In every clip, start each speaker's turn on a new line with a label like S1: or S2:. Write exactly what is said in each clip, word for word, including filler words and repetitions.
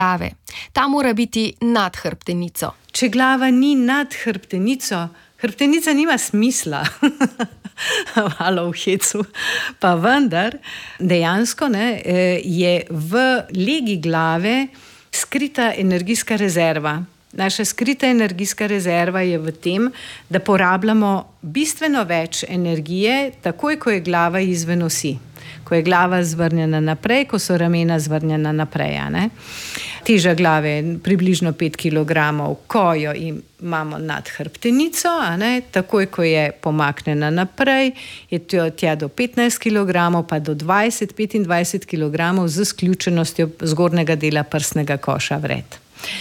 S1: glave. Ta mora biti nad hrbtenico.
S2: Če glava ni nad hrbtenico, hrbtenica nima smisla. Malo v hecu. Pa vendar, dejansko ne, je v legi glave skrita energijska rezerva. Naša skrita energijska rezerva je v tem, da porabljamo bistveno več energije, takoj, ko je glava izven osi. Ko je glava zvrnjena naprej, ko so ramena zvrnjena naprej. Ne? Teža glave je približno pet kilogramov, ko jo imamo nad hrbtenico, a ne? Takoj, ko je pomaknjena naprej, je tja do petnajst kilogramov, pa do dvajset do petindvajset kilogramov z izključenostjo zgornjega dela prsnega koša vred.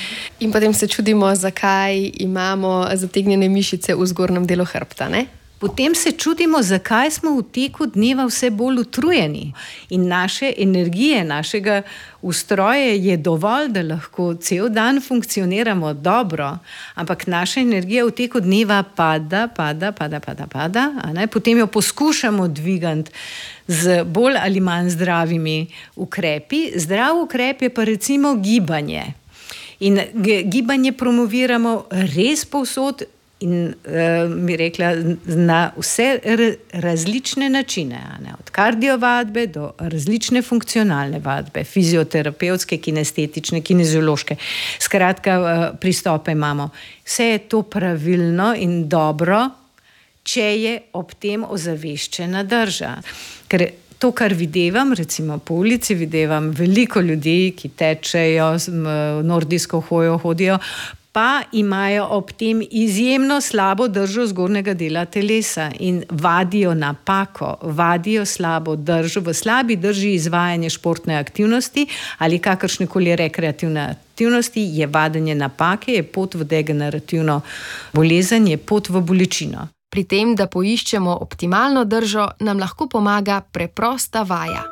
S1: In potem se čudimo, zakaj imamo zategnjene mišice v zgornjem delu hrbta, ne?
S2: Potem se čudimo, zakaj smo v teku dneva vse bolj utrujeni. In naše energije, našega ustroja je dovolj, da lahko cel dan funkcioniramo dobro, ampak naša energija v teku dneva pada, pada, pada, pada, pada, a ne? Potem jo poskušamo dvigati z bolj ali manj zdravimi ukrepi. Zdrav ukrep je pa recimo gibanje. In gibanje promoviramo res povsod in uh, mi rekla na vse različne načine, ne? Od kardiovadbe do različne funkcionalne vadbe, fizioterapevtske, kinestetične, kineziološke. Skratka, uh, pristope imamo. Vse je to pravilno in dobro, če je ob tem ozaveščena drža. Ker to, kar videvam, recimo po ulici videvam veliko ljudi, ki tečejo, nordijsko hojo hodijo, pa imajo ob tem izjemno slabo držo zgornjega dela telesa in vadijo napako, vadijo slabo držo, v slabi drži izvajanje športne aktivnosti ali kakršnekoli rekreativne aktivnosti, je vadenje napake, je pot v degenerativno bolezen, je pot v bolečino.
S1: Pri tem, da poiščemo optimalno držo, nam lahko pomaga preprosta vaja.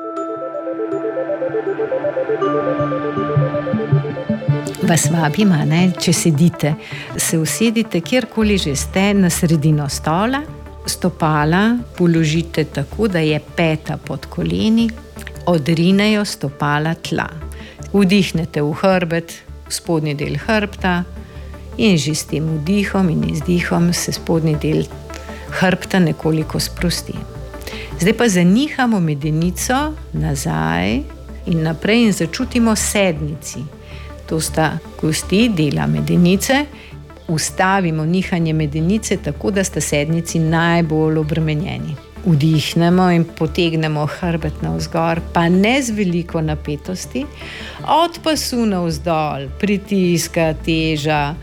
S2: Vas vabim, ne, če sedite, se usedite kjerkoli že ste na sredino stola, stopala položite tako, da je peta pod koleni, odrinejo stopala tla. Vdihnete v hrbet, v spodnji del hrbta in že s tem vdihom in izdihom se spodnji del hrbta nekoliko sprosti. Zdaj pa zanihamo medenico nazaj in naprej in začutimo sednici. To sta kosti dela medenice. Ustavimo nihanje medenice tako, da sta sednici najbolj obremenjeni. Vdihnemo in potegnemo hrbet navzgor, pa ne z veliko napetosti. Od pasu navzdol pritiska teža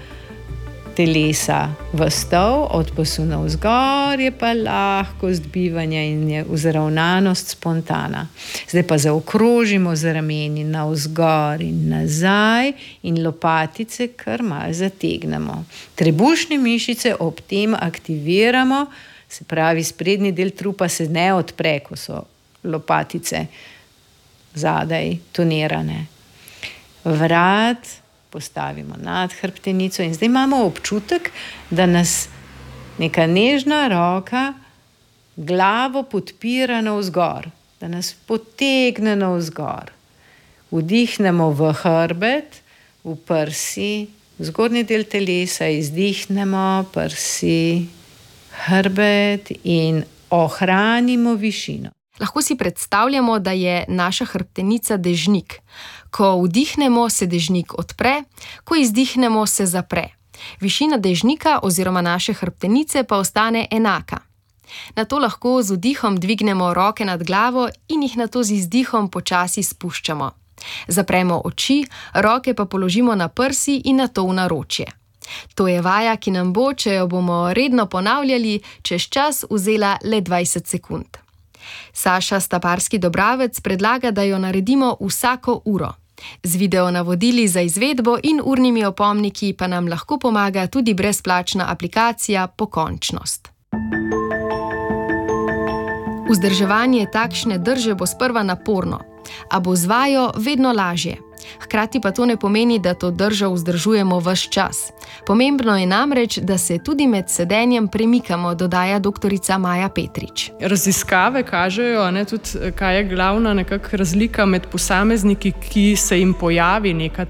S2: telesa v stol, od pasu navzgor je pa lahkost bivanja in je vzravnanost spontana. Zdaj pa zaokrožimo z rameni navzgor in nazaj in lopatice kar malo zategnemo. Trebušne mišice ob tem aktiviramo, se pravi sprednji del trupa se ne odpre, ko so lopatice zadaj tonirane. Vrat postavimo nad hrbtenico in zdaj imamo občutek, da nas neka nežna roka glavo podpira navzgor, da nas potegne navzgor. Vdihnemo v hrbet, v prsi, v zgornji del telesa, izdihnemo prsi, hrbet in ohranimo višino.
S1: Lahko si predstavljamo, da je naša hrbtenica dežnik. Ko vdihnemo, se dežnik odpre, ko izdihnemo, se zapre. Višina dežnika oziroma naše hrbtenice pa ostane enaka. Nato lahko z vdihom dvignemo roke nad glavo in jih nato z izdihom počasi spuščamo. Zapremo oči, roke pa položimo na prsi in nato v naročje. To je vaja, ki nam bo, če jo bomo redno ponavljali, čez čas vzela le dvajset sekund. Saša Staparski-Dobravec predlaga, da jo naredimo vsako uro. Z video navodili za izvedbo in urnimi opomniki pa nam lahko pomaga tudi brezplačna aplikacija Pokončnost. Vzdrževanje takšne drže bo sprva naporno. a bo z vajo vedno lažje. Hkrati pa to ne pomeni, da to držo vzdržujemo ves čas. Pomembno je namreč, da se tudi med sedenjem premikamo, dodaja doktorica Maja Petrič.
S3: Raziskave kažejo, ne, tudi, kaj je glavna nekak razlika med posamezniki, ki se jim pojavi neka